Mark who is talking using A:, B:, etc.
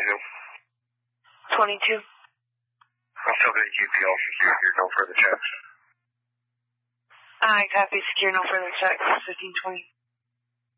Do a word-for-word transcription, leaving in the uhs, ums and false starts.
A: twenty-two.
B: twenty-two.
A: I'm still going to keep the all secure here, no further checks.
B: Alright, copy, secure, no further checks, fifteen twenty.